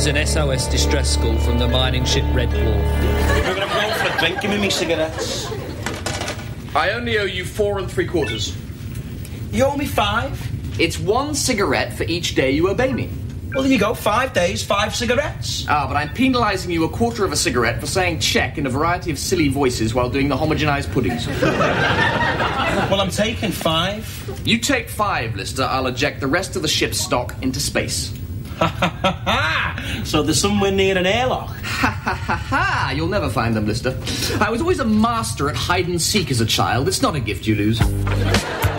is an SOS distress call from the mining ship Red Dwarf. We're going to go for a drink. Give me cigarettes. I only owe you 4 3/4. You owe me 5? It's 1 cigarette for each day you obey me. Well, there you go. 5 days, 5 cigarettes. Ah, but I'm penalising you 1/4 of a cigarette for saying check in a variety of silly voices while doing the homogenised puddings. Well, I'm taking 5. You take 5, Lister. I'll eject the rest of the ship's stock into space. So there's somewhere near an airlock. Ha! You'll never find them, Lister. I was always a master at hide and seek as a child. It's not a gift you lose.